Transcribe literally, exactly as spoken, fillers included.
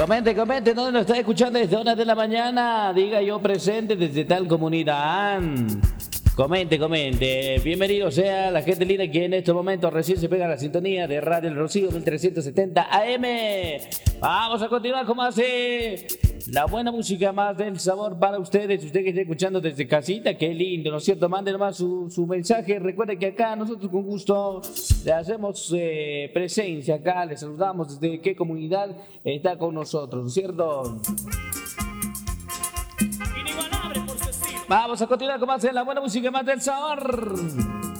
Comente, comente, ¿dónde nos está escuchando desde horas de la mañana? Diga yo presente desde tal comunidad. Comente, comente. Bienvenido sea la gente linda que en estos momentos recién se pega a la sintonía de Radio El Rocío mil trescientos setenta A M. Vamos a continuar con más de la buena música, más del sabor para ustedes. Usted que está escuchando desde casita, qué lindo, ¿no es cierto? Manden nomás su, su mensaje. Recuerde que acá nosotros con gusto le hacemos eh, presencia acá, le saludamos desde qué comunidad está con nosotros, ¿no es cierto? Vamos a continuar con más de la buena música, más del sabor.